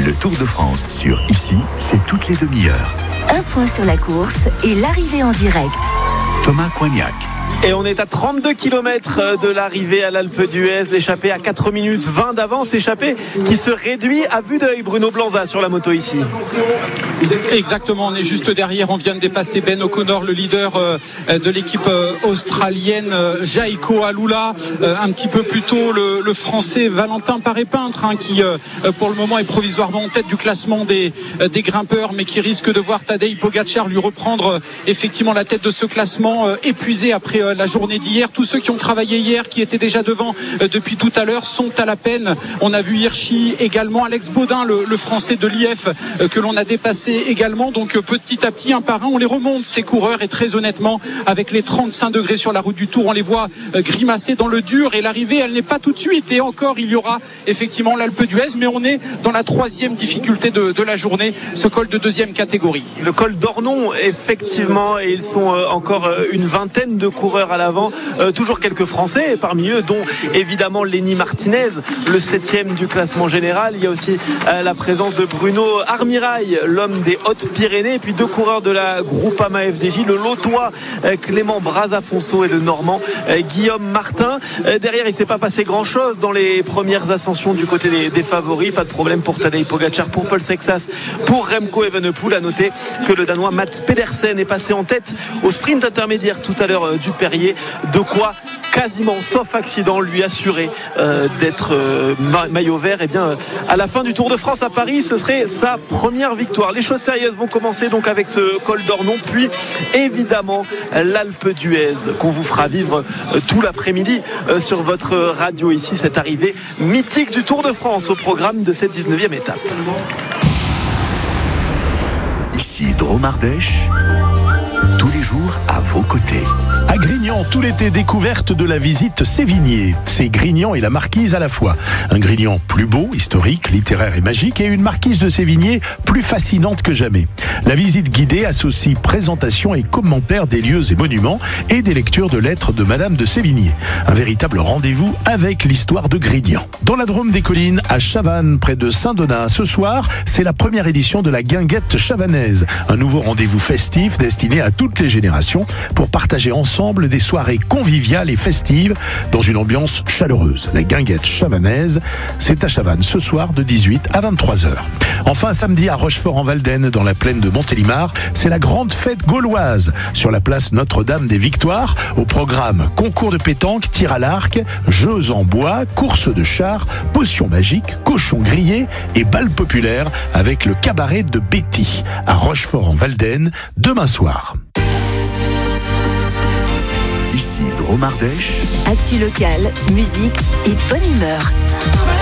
Le Tour de France sur Ici, c'est toutes les demi-heures. Un point sur la course et l'arrivée en direct. Thomas Coignac. Et on est à 32 km de l'arrivée à l'Alpe d'Huez. L'échappée à 4 minutes 20 d'avance. Échappée qui se réduit à vue d'œil. Bruno Blanza sur la moto ici. Exactement, on est juste derrière. On vient de dépasser Ben O'Connor, le leader de l'équipe australienne, Jaiko Alula. Un petit peu plus tôt, le français Valentin Paré-Peintre, qui pour le moment est provisoirement en tête du classement des grimpeurs, mais qui risque de voir Tadej Pogačar lui reprendre effectivement la tête de ce classement, épuisé après la journée d'hier. Tous ceux qui ont travaillé hier, qui étaient déjà devant depuis tout à l'heure, sont à la peine. On a vu Hirschi également, Alex Baudin, le français de l'IF, que l'on a dépassé également. Donc petit à petit, un par un, on les remonte, ces coureurs. Et très honnêtement, avec les 35 degrés sur la route du Tour, on les voit grimacer dans le dur. Et l'arrivée, elle n'est pas tout de suite. Et encore, il y aura effectivement l'Alpe d'Huez, mais on est dans la troisième difficulté de la journée, ce col de deuxième catégorie. Le col d'Ornon, effectivement, et ils sont encore une vingtaine de coureurs à l'avant, toujours quelques Français parmi eux, dont évidemment Lenny Martinez, le 7e du classement général. Il y a aussi la présence de Bruno Armirail, l'homme des Hautes-Pyrénées, et puis deux coureurs de la Groupama FDJ, le Lotois Clément Brazafonso et le Normand Guillaume Martin. Derrière, il ne s'est pas passé grand-chose dans les premières ascensions du côté des favoris. Pas de problème pour Tadej Pogačar, pour Paul Sexas, pour Remco Evenepoel. À noter que le Danois Mats Pedersen est passé en tête au sprint intermédiaire tout à l'heure du Perrier, de quoi quasiment, sauf accident, lui assurer d'être maillot vert. Et bien à la fin du Tour de France à Paris, ce serait sa première victoire. Les choses sérieuses vont commencer donc avec ce col d'Ornon, puis évidemment l'Alpe d'Huez qu'on vous fera vivre tout l'après-midi sur votre radio ici, cette arrivée mythique du Tour de France au programme de cette 19e étape. Ici Dromardèche, tous les jours à vos côtés. À Grignan, tout l'été, découverte de la visite Sévigné. C'est Grignan et la marquise à la fois. Un Grignan plus beau, historique, littéraire et magique, et une marquise de Sévigné plus fascinante que jamais. La visite guidée associe présentation et commentaires des lieux et monuments et des lectures de lettres de Madame de Sévigné. Un véritable rendez-vous avec l'histoire de Grignan. Dans la Drôme des Collines, à Chavannes, près de Saint-Donat, ce soir, c'est la première édition de la Guinguette chavanaise. Un nouveau rendez-vous festif destiné à toutes les générations pour partager ensemble des soirées conviviales et festives dans une ambiance chaleureuse. La Guinguette chavanaise, c'est à Chavannes ce soir de 18 à 23h. Enfin, samedi à Rochefort-en-Valdaine, dans la plaine de Montélimar, c'est la grande fête gauloise sur la place Notre-Dame des Victoires. Au programme, concours de pétanque, tir à l'arc, jeux en bois, courses de chars, potions magiques, cochons grillés et balles populaires avec le cabaret de Betty à Rochefort-en-Valdaine demain soir. Ici Dromardèche. Actu locale, musique et bonne humeur.